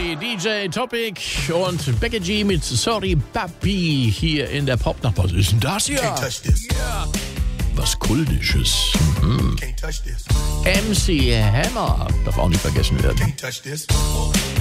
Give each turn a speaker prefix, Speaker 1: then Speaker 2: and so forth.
Speaker 1: Party, DJ Topic und Becky G mit Sorry Papi hier in der Popnacht. Was ist denn das hier? Ja. Was Kultisches. MC Hammer darf auch nicht vergessen werden.